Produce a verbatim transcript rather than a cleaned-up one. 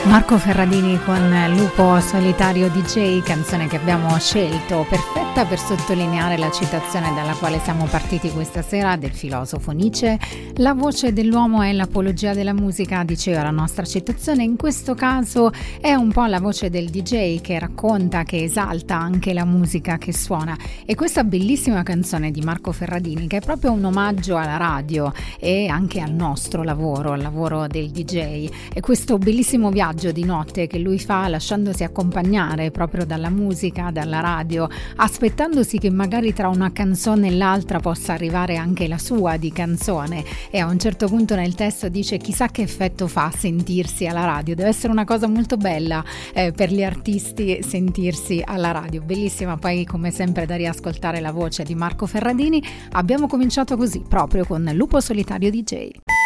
Marco Ferradini con Lupo Solitario D J, canzone che abbiamo scelto, perfetta per sottolineare la citazione dalla quale siamo partiti questa sera, del filosofo Nietzsche. La voce dell'uomo è l'apologia della musica, diceva la nostra citazione. In questo caso è un po' la voce del D J che racconta, che esalta anche la musica che suona. E questa bellissima canzone di Marco Ferradini, che è proprio un omaggio alla radio e anche al nostro lavoro, al lavoro del D J, e questo bellissimo viaggio di notte che lui fa lasciandosi accompagnare proprio dalla musica, dalla radio, aspettandosi che magari tra una canzone e l'altra possa arrivare anche la sua di canzone, e a un certo punto nel testo dice: chissà che effetto fa sentirsi alla radio, deve essere una cosa molto bella eh, per gli artisti sentirsi alla radio. Bellissima, poi come sempre da riascoltare la voce di Marco Ferradini. Abbiamo cominciato così, proprio con Lupo Solitario D J.